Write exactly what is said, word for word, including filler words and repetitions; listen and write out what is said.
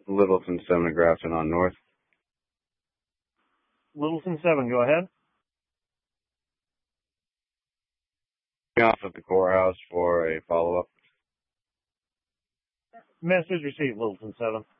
Littleton seven to Grafton on North. Littleton seven, go ahead. Off at the courthouse for a follow-up. Message received, Littleton seven.